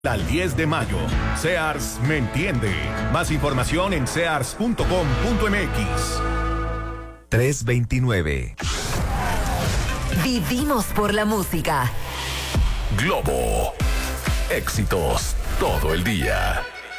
Al 10 de mayo, Sears me entiende. Más información en sears.com.mx. 329. Vivimos por la música. Globo. Éxitos todo el día.